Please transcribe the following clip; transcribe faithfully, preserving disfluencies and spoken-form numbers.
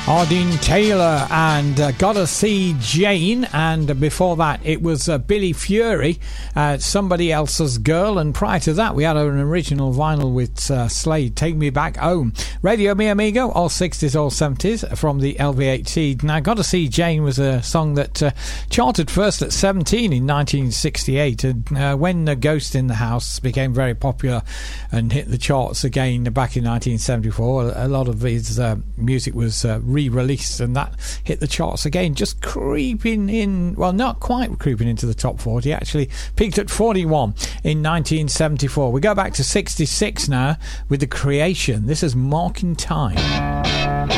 Ardeen Taylor and uh, Gotta See Jane, and before that it was uh, Billy Fury, uh, Somebody Else's Girl, and prior to that we had an original vinyl with uh, Slade, Take Me Back Home. Radio Mi Amigo, all sixties, all seventies from the L V eight C. Now Gotta See Jane was a song that uh, charted first at seventeen in nineteen sixty-eight, and uh, when uh, Ghost in the House became very popular and hit the charts again back in nineteen seventy-four, a lot of his uh, music was uh, re-released, and that hit the charts again, just creeping in, well, not quite creeping into the top forty, actually peaked at forty-one in nineteen seventy-four. We go back to sixty-six now with The Creation. This is Marking Time.